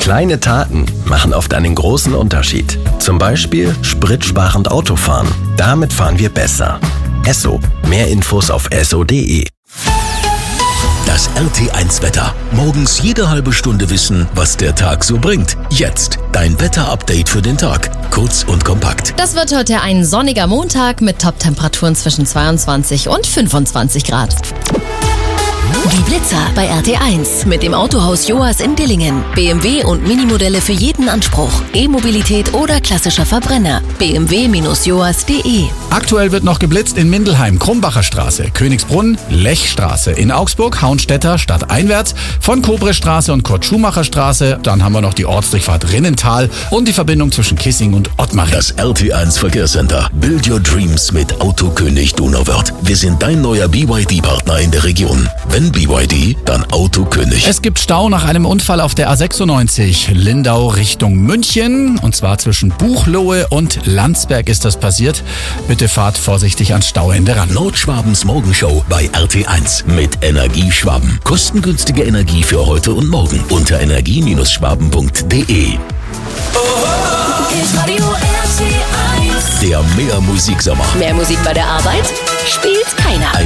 Kleine Taten machen oft einen großen Unterschied. Zum Beispiel spritsparend Autofahren. Damit fahren wir besser. Esso. Mehr Infos auf esso.de. Das RT1-Wetter. Morgens jede halbe Stunde wissen, was der Tag so bringt. Jetzt dein Wetter-Update für den Tag. Kurz und kompakt. Das wird heute ein sonniger Montag mit Top-Temperaturen zwischen 22 und 25 Grad. Die Blitzer bei RT1 mit dem Autohaus Joas in Dillingen. BMW und Minimodelle für jeden Anspruch. E-Mobilität oder klassischer Verbrenner. bmw-joas.de. Aktuell wird noch geblitzt in Mindelheim, Krumbacher Straße, Königsbrunn, Lechstraße, in Augsburg, Hauenstetter, stadteinwärts, von Kobrestraße und Kurt-Schumacher Straße. Dann haben wir noch die Ortsdurchfahrt Rinnental und die Verbindung zwischen Kissing und Ottmaring. Das RT1 Verkehrscenter. Build your dreams mit Autokönig Donauwörth. Wir sind dein neuer BYD-Partner in der Region. Wenn BYD, dann Autokönig. Es gibt Stau nach einem Unfall auf der A96 Lindau Richtung München. Und zwar zwischen Buchloe und Landsberg ist das passiert. Bitte fahrt vorsichtig ans Stauende ran. Nordschwabens Morgenshow bei RT1 mit Energieschwaben. Kostengünstige Energie für heute und morgen unter energie-schwaben.de. Der Mehr-Musik-Sommer. Mehr Musik bei der Arbeit? Spielt keiner.